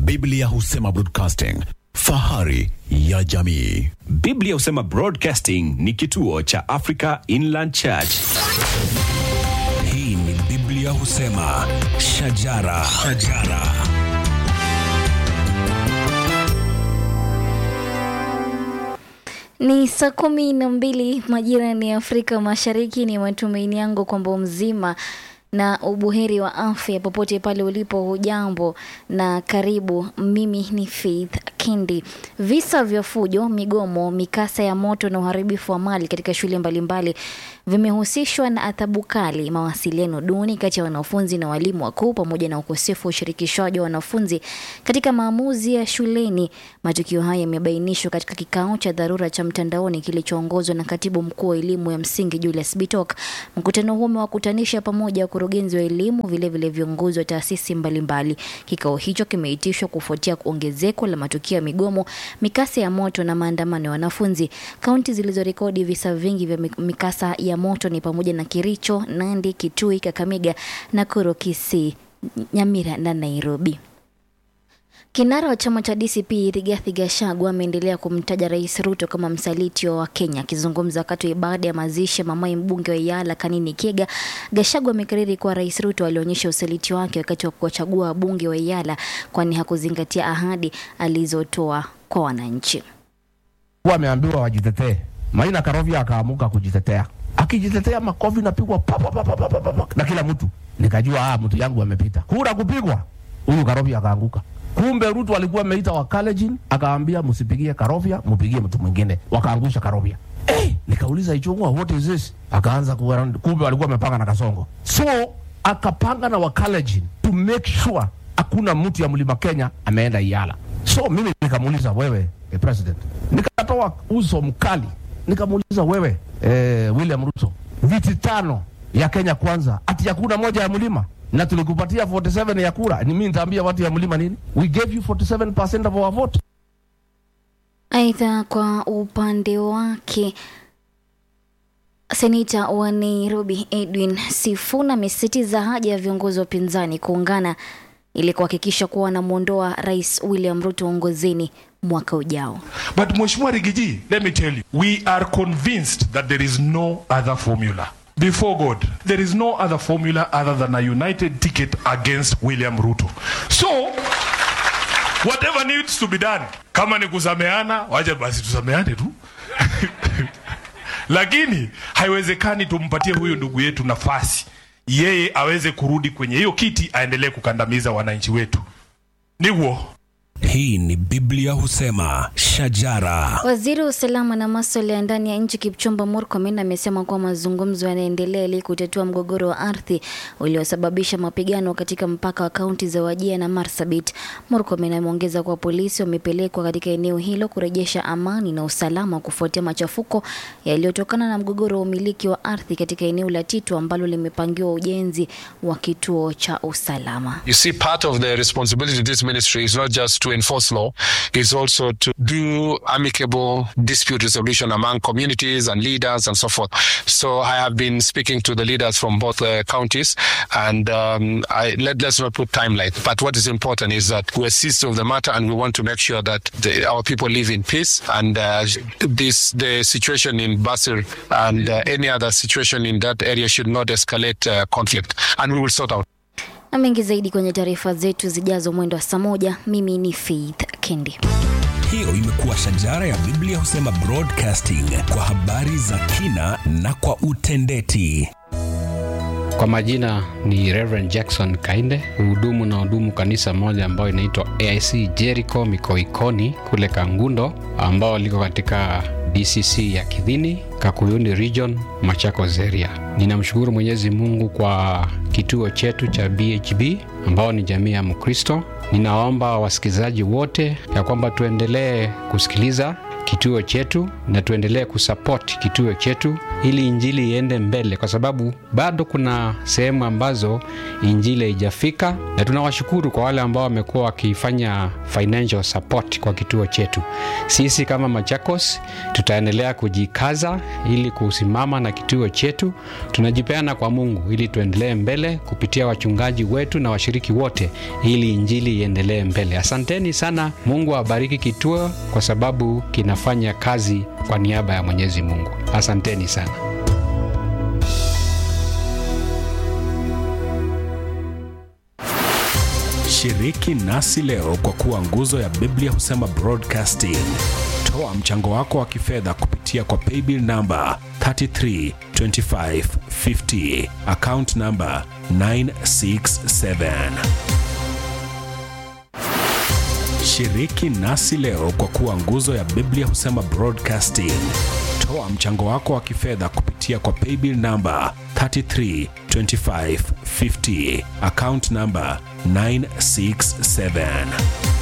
Biblia husema broadcasting, fahari ya jamii. Biblia husema Broadcasting ni kituo cha Africa Inland Church. Hii ni Biblia husema shajara. Ni saa 12 majira ni Afrika Mashariki. Ni matumaini yangu kwamba mzima na ubuheri wa afya popote pale ulipo. Hujambo na karibu. Mimi ni Faith Kindi. Visa vya fujo, migomo, mikasa ya moto na uharibifu wa mali katika shule mbalimbali vimehusishwa na adhabu kali, mawasiliano duni kati ya wanafunzi na walimu wakuu, pamoja na ukosefu wa ushirikishwaji wa wanafunzi katika maamuzi ya shuleni. Matukio haya yamebainishwa katika kikao cha dharura cha mtandaoni kilichoongozwa na Katibu Mkuu wa Elimu ya Msingi Julius Bitok. Mkutano huo umewakutanisha pamoja wakurugenzi wa elimu, vile viongozi wa taasisi mbalimbali. Kikao hicho kimeitishwa kufuatia ongezeko la matukio ya migomo, mikasa ya moto na maandamano ya wanafunzi. Kaunti zilizorekodi visa vingi vya mikasa ya moto ni pamoja na Kericho, Nandi, Kitui, Kakamega, Nakuru, Kisii, Nyamira na Nairobi. Kinara wa chama cha DCP Rigathi Gachagua ameendelea kumtaja Rais Ruto kama msaliti wa Kenya. Akizungumza wakati wa ibada ya mazishi mamaye mbunge wa Yala Kanini Kega, Gachagua amekariri kuwa Rais Ruto alionyesha usaliti wake wakati wa kuwachagua wabunge wa Yala, kwani hakuzingatia ahadi alizotoa kwa wananchi. Wameambiwa wajitetee. Maina Karovia akaamuka kujitetea. Akijitetea makofi napigwa na kila mtu. Nikajua mtu yangu amepita. Kura kupigwa. Huyu Karovia akaanguka. Kumbe Ruto alikuwa ameita wa Kalejin, akaambia msipigie Karovia, mpigie mtu mwingine. Wakaangusha Karovia. Nikauliza Ichung'wa, what is this? Akaanza kumbe walikuwa wamepanga na Kasongo. So akapanga na wa Kalejin to make sure hakuna mtu ya Mlima Kenya ameenda Yala. So mimi nikamuuliza, wewe president, nikatoa uso mkali, nikamuuliza wewe William Ruto, viti 5 ya Kenya Kwanza ati hakuna moja ya Mlima, na tulikupatia 47 ya kura. Ni mimi nitaambia watu ya Mlima nini? We gave you 47% of our vote. Aidha, kwa upande wake Seneta wa Nairobi Edwin Sifuna amesisitiza haja ya viongozi wa upinzani kuungana ili kuhakikisha kuwa wanamuondoa Rais William Ruto uongozini mwaka ujao. But Mheshimiwa Rigiji, let me tell you, we are convinced that there is no other formula. Before God, there is no other formula other than a united ticket against William Ruto. So, whatever needs to be done, kama ni kusameana, wacha basi tusameane tu. Lakini haiwezekani tumpatie huyu ndugu yetu nafasi yeye aweze kurudi kwenye hiyo kiti aendelee kukandamiza wananchi wetu. Niwo. Hii ni Biblia husema shajara. Waziri wa usalama na masuala ya ndani ya nchi Kipchumba Murkomen amesema kuwa mazungumzo yanaendelea ili kutatua mgogoro wa ardhi uliosababisha mapigano katika mpaka wa kaunti za Wajir na Marsabit. Murkomen ameongeza kuwa polisi wamepelekwa katika eneo hilo kurejesha amani na usalama kufuatia machafuko yaliyotokana na mgogoro wa umiliki wa ardhi katika eneo la Titu ambalo limepangiwa ujenzi wa kituo cha usalama. You see, part of the responsibility of this ministry is not just to enforce law, is also to do amicable dispute resolution among communities and leaders and so forth. So I have been speaking to the leaders from both counties, and let's not put timeline. But what is important is that we're seized of the matter, and we want to make sure that our people live in peace. And the situation in Basel and any other situation in that area should not escalate conflict, and we will sort out. Na mengi zaidi kwenye taarifa zetu zijazo mwendo wa saa 1. Mimi ni Faith Kendi. Hiyo imekuwa shajara ya Biblia husema Broadcasting, kwa habari za kina na kwa utendeti. Kwa majina ni Reverend Jackson Kainde, hudumu kanisa moja ambayo inaitwa AIC Jericho Mikoikoni kule Kangundo, ambao liko katika DCC ya Kidhini, Kakuyuni Region, Machakos area. Ninamshukuru Mwenyezi Mungu kwa kituo chetu cha BHB ambao ni jamii ya Mkristo. Ninaomba wasikizaji wote ya kwamba tuendelee kusikiliza kituo chetu na tuendelee kusupport kituo chetu ili injili iende mbele, kwa sababu bado kuna sehemu ambazo injili haijafika, na tunawashukuru kwa wale ambao wamekuwa wakifanya financial support kwa kituo chetu. Sisi kama Machakos tutaendelea kujikaza ili kusimama na kituo chetu. Tunajipeana kwa Mungu ili tuendelee mbele kupitia wachungaji wetu na washiriki wote ili injili iendelee mbele. Asanteni sana. Mungu awabariki kituo kwa sababu kinafanya kazi kwa niaba ya Mwenyezi Mungu. Asanteni sana. Shiriki nasi leo kwa kuwa nguzo ya Biblia Husema Broadcasting. Toa mchango wako wa kifedha kupitia kwa paybill number 332550, account number 967. Shiriki nasi leo kwa kuwa nguzo ya Biblia Husema Broadcasting. Toa mchango wako wa kifedha kupitia kwa paybill number 332550, account number 967.